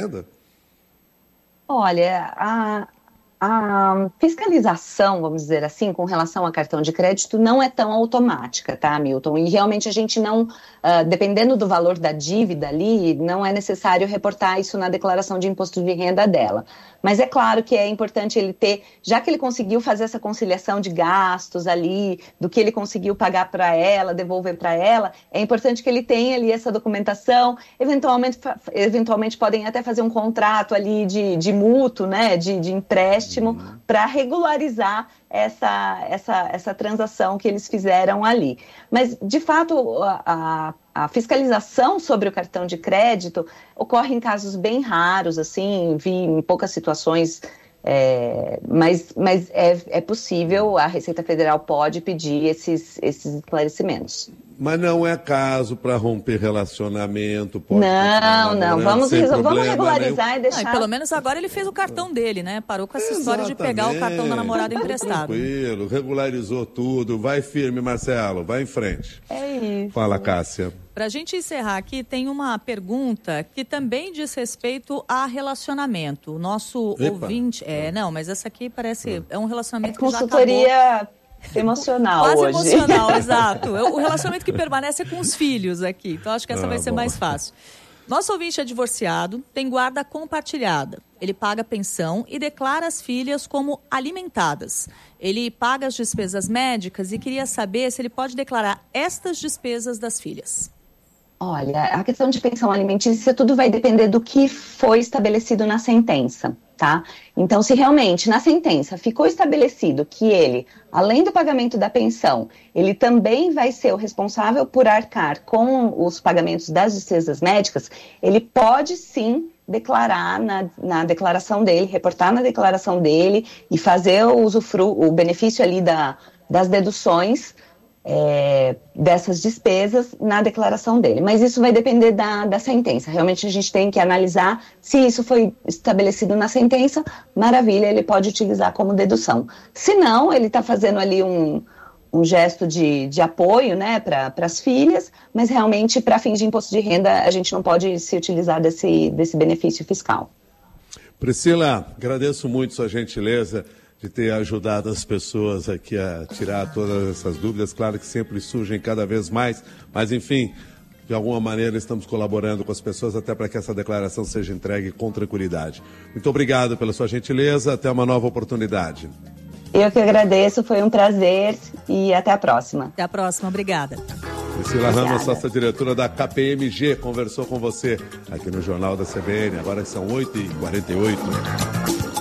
renda? Olha, a fiscalização, vamos dizer assim, com relação a cartão de crédito não é tão automática, tá, Milton? E realmente a gente não, dependendo do valor da dívida ali, não é necessário reportar isso na declaração de imposto de renda dela. Mas é claro que é importante ele ter, já que ele conseguiu fazer essa conciliação de gastos ali, do que ele conseguiu pagar para ela, devolver para ela, é importante que ele tenha ali essa documentação, eventualmente podem até fazer um contrato ali de mútuo, né, de empréstimo, para regularizar essa transação que eles fizeram ali. Mas, de fato, a fiscalização sobre o cartão de crédito ocorre em casos bem raros, assim, vi em poucas situações, mas é possível, a Receita Federal pode pedir esses esclarecimentos. Mas não é caso para romper relacionamento? Pode não, vamos regularizar e deixar... Não, e pelo menos agora ele fez o cartão dele, né? Parou com essa história de pegar o cartão da namorada emprestado. Tranquilo, regularizou tudo. Vai firme, Marcelo, vai em frente. É isso. Fala, Cássia. Para a gente encerrar aqui, tem uma pergunta que também diz respeito a relacionamento. O nosso ouvinte... mas essa aqui parece... É um relacionamento que já acabou. Consultoria emocional quase hoje. Emocional, exato. O relacionamento que permanece é com os filhos aqui. Então, acho que essa vai ser mais fácil. Nosso ouvinte é divorciado, tem guarda compartilhada. Ele paga pensão e declara as filhas como alimentadas. Ele paga as despesas médicas e queria saber se ele pode declarar estas despesas das filhas. Olha, a questão de pensão alimentícia, tudo vai depender do que foi estabelecido na sentença, tá? Então, se realmente na sentença ficou estabelecido que ele, além do pagamento da pensão, ele também vai ser o responsável por arcar com os pagamentos das despesas médicas, ele pode sim declarar na declaração dele, reportar na declaração dele e fazer o benefício ali das deduções dessas despesas na declaração dele. Mas isso vai depender da sentença. Realmente a gente tem que analisar se isso foi estabelecido na sentença, maravilha, ele pode utilizar como dedução. Se não, ele está fazendo ali um gesto de apoio, né, para as filhas, mas realmente para fins de imposto de renda a gente não pode se utilizar desse benefício fiscal. Priscila, agradeço muito sua gentileza de ter ajudado as pessoas aqui a tirar todas essas dúvidas. Claro que sempre surgem cada vez mais, mas enfim, de alguma maneira estamos colaborando com as pessoas até para que essa declaração seja entregue com tranquilidade. Muito obrigado pela sua gentileza, até uma nova oportunidade. Eu que agradeço, foi um prazer e até a próxima. Até a próxima, obrigada. Priscila Ramos, sócia diretora da KPMG, conversou com você aqui no Jornal da CBN, agora são 8h48.